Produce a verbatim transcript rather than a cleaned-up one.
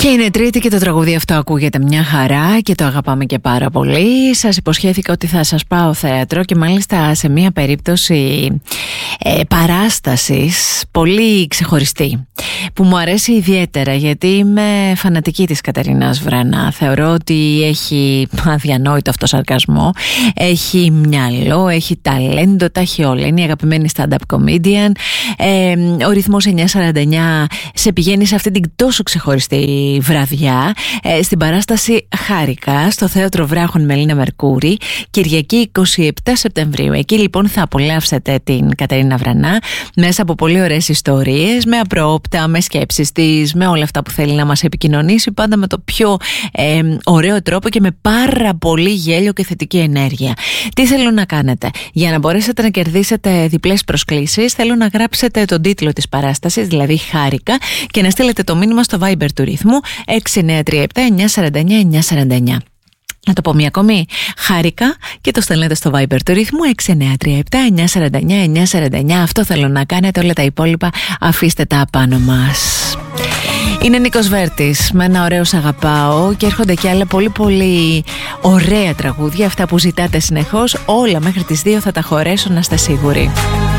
Και είναι Τρίτη και το τραγούδι αυτό ακούγεται μια χαρά και το αγαπάμε και πάρα πολύ. Σας υποσχέθηκα ότι θα σας πάω θέατρο και μάλιστα σε μια περίπτωση ε, παράστασης πολύ ξεχωριστή που μου αρέσει ιδιαίτερα, γιατί είμαι φανατική της Κατερίνας Βρανά. Θεωρώ ότι έχει αδιανόητο αυτό σαρκασμό, έχει μυαλό, έχει ταλέντο, τα έχει όλα. Είναι η αγαπημένη stand-up comedian. ε, Ο ρυθμός εννιά σαράντα εννιά σε πηγαίνει σε αυτή την τόσο ξεχωριστή βραδιά, ε, στην παράσταση Χάρηκα στο Θέατρο Βράχων με Ελίνα Μερκούρη, Κυριακή εικοστή εβδόμη Σεπτεμβρίου. Εκεί λοιπόν θα απολαύσετε την Κατερίνα Βρανά μέσα από πολύ ωραίες ιστορίες, με απρόοπτα, με σκέψεις της, με όλα αυτά που θέλει να μας επικοινωνήσει, πάντα με το πιο ε, ωραίο τρόπο και με πάρα πολύ γέλιο και θετική ενέργεια. Τι θέλω να κάνετε? Για να μπορέσετε να κερδίσετε διπλές προσκλήσεις, θέλω να γράψετε τον τίτλο της παράστασης, δηλαδή Χάρηκα, και να στείλετε το μήνυμα στο Viber του ρυθμού έξι εννιά τρία επτά εννιά τέσσερα εννιά εννιά τέσσερα εννιά. Να το πω μία ακόμη. Χάρηκα και το στέλνετε στο Viber του ρυθμού έξι εννιά τρία επτά εννιά τέσσερα εννιά εννιά τέσσερα εννιά. Αυτό θέλω να κάνετε, όλα τα υπόλοιπα αφήστε τα απάνω μας. Είναι Νίκος Βέρτης με ένα ωραίο «Σ' αγαπάω» και έρχονται και άλλα πολύ πολύ ωραία τραγούδια, αυτά που ζητάτε συνεχώς. Όλα μέχρι τις δύο θα τα χωρέσω, να είστε σίγουροι.